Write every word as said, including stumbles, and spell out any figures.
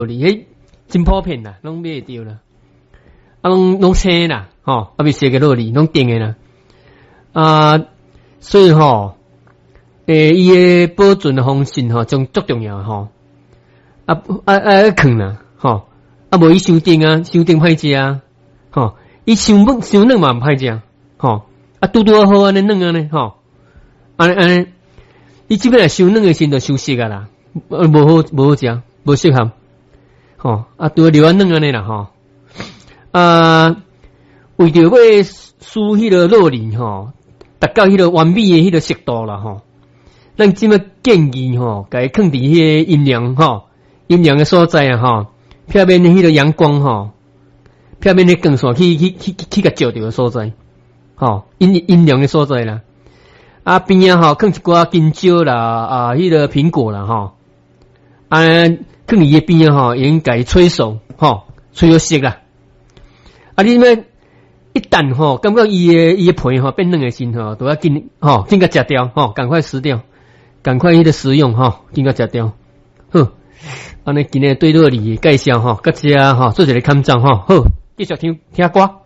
梨，迄真普遍啦，拢买得到啦。啊，拢拢生啦，吼，啊，未熟嘅酪梨，拢甜嘅啦。啊，所以吼，诶，伊嘅保存嘅方式吼，仲足重要吼。啊啊啊，啃啦，吼，啊，无伊伤甜啊，伤甜歹食啊，吼，伊伤嫩伤嫩嘛唔歹食，吼，啊，拄拄好安尼嫩安尼，吼，安尼安尼，伊基本上伤嫩嘅时就伤熟啊啦，无好无好食，无适合，吼，啊，拄留啊嫩安尼啦，吼，啊，为着要输迄个酪梨吼。达到迄个完美的迄个熟度啦吼，咱即么建议吼，甲伊放伫迄个阴凉吼，阴凉的所在啊吼，表面的迄个阳光吼，表面的光线去去去去甲照着的所在，吼阴阴凉的所在啦。啊边啊吼，放一寡金蕉啦啊，迄个苹果啦吼，啊放伫迄边啊吼，已经甲伊吹熟吼，吹好熟啦。啊你咩？一旦吼，感觉伊诶伊诶皮吼变嫩诶时吼，都要紧吼，紧甲食掉吼，赶快食掉，赶快迄个食用吼，紧甲食掉。好，安尼今日对酪梨介绍吼，甲只吼做一个勘赞吼，好，继续听听歌。